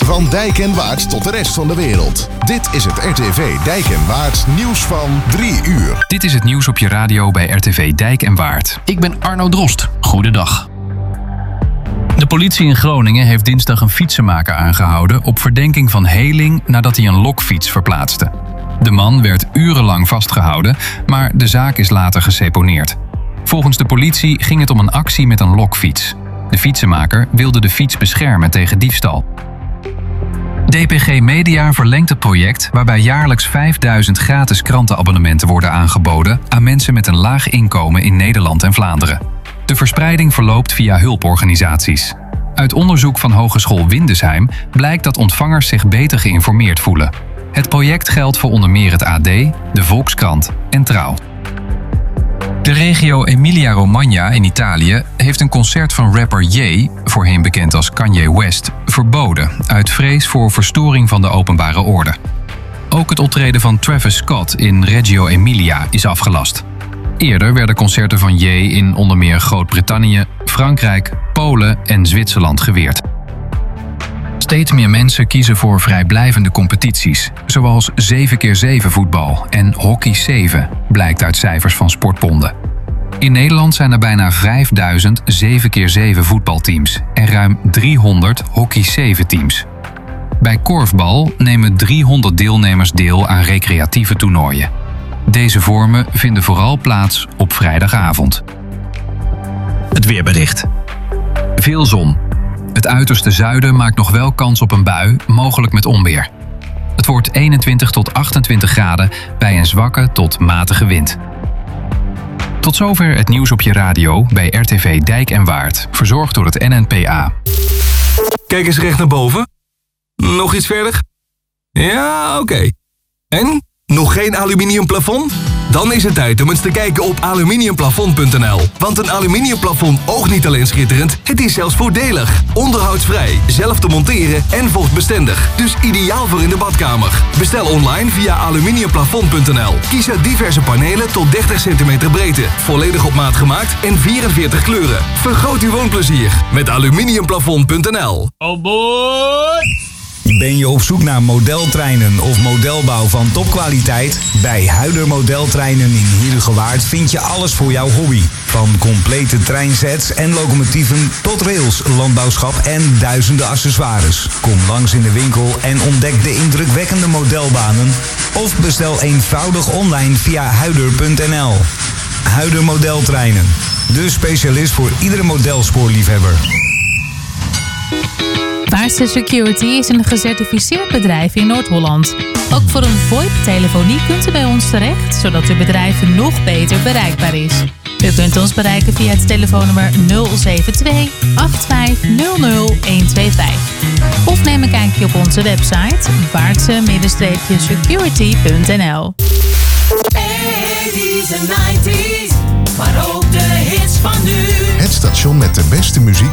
Van Dijk en Waard tot de rest van de wereld. Dit is het RTV Dijk en Waard nieuws van 3 uur. Dit is het nieuws op je radio bij RTV Dijk en Waard. Ik ben Arno Drost. Goedendag. De politie in Groningen heeft dinsdag een fietsenmaker aangehouden op verdenking van heling nadat hij een lokfiets verplaatste. De man werd urenlang vastgehouden, maar de zaak is later geseponeerd. Volgens de politie ging het om een actie met een lokfiets. De fietsenmaker wilde de fiets beschermen tegen diefstal. DPG Media verlengt het project waarbij jaarlijks 5000 gratis krantenabonnementen worden aangeboden aan mensen met een laag inkomen in Nederland en Vlaanderen. De verspreiding verloopt via hulporganisaties. Uit onderzoek van Hogeschool Windesheim blijkt dat ontvangers zich beter geïnformeerd voelen. Het project geldt voor onder meer het AD, de Volkskrant en Trouw. De regio Emilia-Romagna in Italië heeft een concert van rapper Ye, voorheen bekend als Kanye West, verboden uit vrees voor verstoring van de openbare orde. Ook het optreden van Travis Scott in Reggio Emilia is afgelast. Eerder werden concerten van Ye in onder meer Groot-Brittannië, Frankrijk, Polen en Zwitserland geweerd. Steeds meer mensen kiezen voor vrijblijvende competities, zoals 7x7 voetbal en hockey 7, blijkt uit cijfers van sportbonden. In Nederland zijn er bijna 5000 7x7 voetbalteams en ruim 300 hockey 7 teams. Bij korfbal nemen 300 deelnemers deel aan recreatieve toernooien. Deze vormen vinden vooral plaats op vrijdagavond. Het weerbericht. Veel zon. Het uiterste zuiden maakt nog wel kans op een bui, mogelijk met onweer. Het wordt 21 tot 28 graden bij een zwakke tot matige wind. Tot zover het nieuws op je radio bij RTV Dijk en Waard, verzorgd door het NNPA. Kijk eens recht naar boven. Nog iets verder? Ja, oké. En? Nog geen aluminium plafond? Dan is het tijd om eens te kijken op aluminiumplafond.nl. Want een aluminiumplafond oogt niet alleen schitterend, het is zelfs voordelig. Onderhoudsvrij, zelf te monteren en vochtbestendig. Dus ideaal voor in de badkamer. Bestel online via aluminiumplafond.nl. Kies uit diverse panelen tot 30 cm breedte. Volledig op maat gemaakt en 44 kleuren. Vergroot uw woonplezier met aluminiumplafond.nl. Oh boy! Ben je op zoek naar modeltreinen of modelbouw van topkwaliteit? Bij Huider Modeltreinen in Heerhugowaard vind je alles voor jouw hobby. Van complete treinsets en locomotieven tot rails, landbouwschap en duizenden accessoires. Kom langs in de winkel en ontdek de indrukwekkende modelbanen. Of bestel eenvoudig online via huider.nl. Huider Modeltreinen, de specialist voor iedere modelspoorliefhebber. Baarse Security is een gecertificeerd bedrijf in Noord-Holland. Ook voor een VoIP-telefonie kunt u bij ons terecht, zodat uw bedrijf nog beter bereikbaar is. U kunt ons bereiken via het telefoonnummer 072 8500 125. Of neem een kijkje op onze website baartse-security.nl. 80s en 90s, maar ook de hits van nu. Het station met de beste muziek